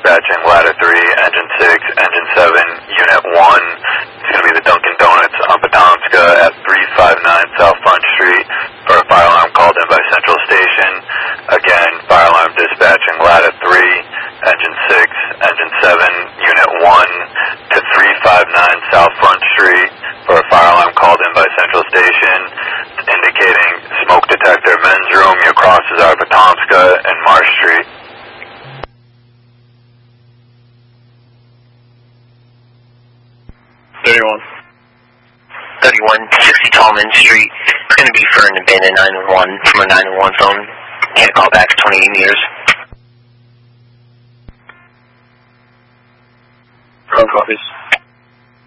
dispatching ladder 3, engine 6, engine 7, unit 1. It's going to be the Dunkin' Donuts on Potomska at 359 South Front Street for a fire alarm called in by Central Station. Again, fire alarm dispatching ladder 3, engine 6, engine 7, unit 1 to 359 South Front Street for a fire alarm called in by Central Station. It's indicating smoke detector, men's room. Your crosses are Potomska and Marsh Street. 60 Tallman Street. It's going to be for an abandoned 911 from a 911 phone. Can't call back 28 meters. Ground copies.